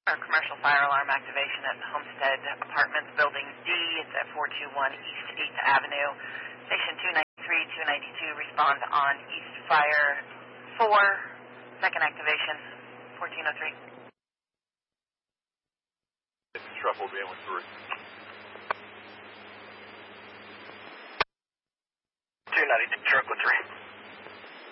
Our commercial fire alarm activation at Homestead Apartments, Building D. It's at 421 East 8th Avenue. Station 293, 292, respond on East Fire 4. Second activation, 1403. It's truffle being with 3. 292, truck with 3.